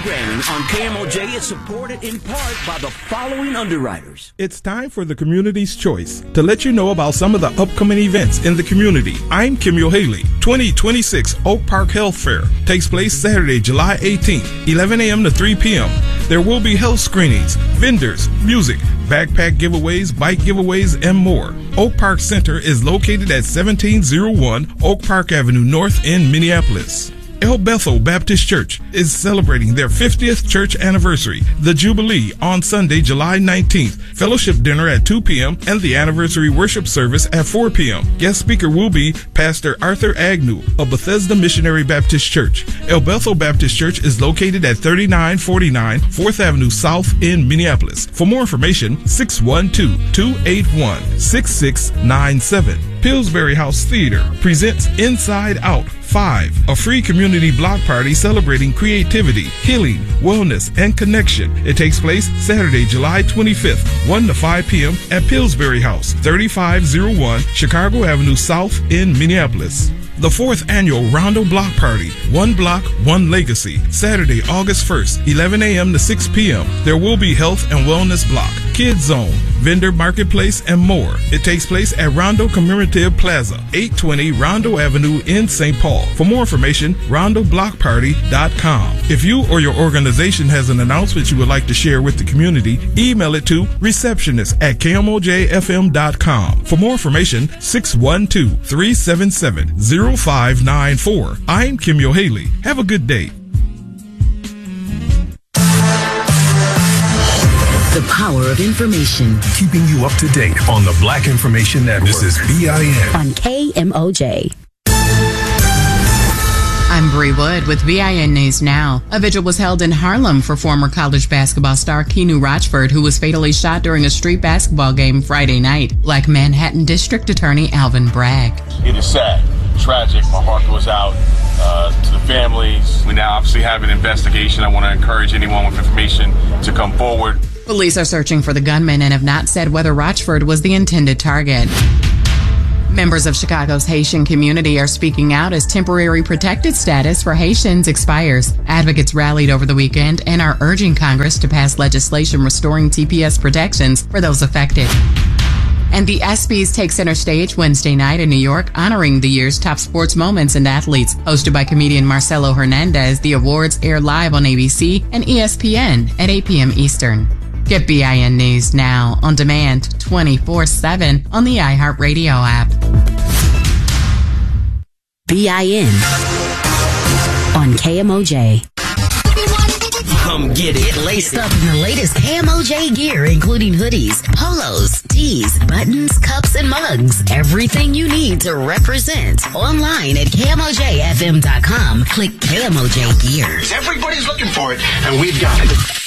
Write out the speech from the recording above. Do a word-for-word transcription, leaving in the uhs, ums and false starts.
programming on K M O J is supported in part by the following underwriters. It's time for the Community's Choice to let you know about some of the upcoming events in the community. I'm Kimyo Haley. twenty twenty-six Oak Park Health Fair takes place Saturday, July eighteenth, eleven a.m. to three p.m. There will be health screenings, vendors, music, backpack giveaways, bike giveaways, and more. Oak Park Center is located at seventeen oh one Oak Park Avenue North in Minneapolis. El Bethel Baptist Church is celebrating their fiftieth church anniversary, the Jubilee, on Sunday, July nineteenth. Fellowship dinner at two p.m. and the anniversary worship service at four p.m. Guest speaker will be Pastor Arthur Agnew of Bethesda Missionary Baptist Church. El Bethel Baptist Church is located at thirty-nine forty-nine fourth Avenue South in Minneapolis. For more information, six one two, two eight one, six six nine seven. Pillsbury House Theater presents Inside Out five, a free community block party celebrating creativity, healing, wellness, and connection. It takes place Saturday, July twenty-fifth, one to five p.m. at Pillsbury House, thirty-five oh one Chicago Avenue South in Minneapolis. The fourth annual Rondo Block Party, One Block, One Legacy, Saturday, August first, eleven a.m. to six p.m. There will be health and wellness block, kids zone, vendor marketplace, and more. It takes place at Rondo Commemorative Plaza, eight twenty Rondo Avenue in Saint Paul. For more information, rondo block party dot com. If you or your organization has an announcement you would like to share with the community, email it to receptionist at k m o j f m dot com. For more information, six one two, three seven seven, zero five nine four. I'm Kimyo Haley. Have a good day. The power of information. Keeping you up to date on the Black Information Network. This is B I N. On K M O J. I'm Bree Wood with B I N News Now. A vigil was held in Harlem for former college basketball star Keanu Rochford, who was fatally shot during a street basketball game Friday night. Black Manhattan District Attorney Alvin Bragg. It is sad, tragic. My heart goes out uh, to the families. We now obviously have an investigation. I want to encourage anyone with information to come forward. Police are searching for the gunman and have not said whether Rochford was the intended target. Members of Chicago's Haitian community are speaking out as temporary protected status for Haitians expires. Advocates rallied over the weekend and are urging Congress to pass legislation restoring T P S protections for those affected. And the ESPYs take center stage Wednesday night in New York, honoring the year's top sports moments and athletes. Hosted by comedian Marcelo Hernandez, the awards air live on A B C and E S P N at eight p.m. Eastern. Get B I N News Now on demand twenty-four seven on the iHeartRadio app. B I N on K M O J. Come get it. Get laced up in the latest K M O J gear, including hoodies, polos, tees, buttons, cups, and mugs. Everything you need to represent. Online at K M O J F M dot com. Click K M O J Gear. Everybody's looking for it, and we've got it.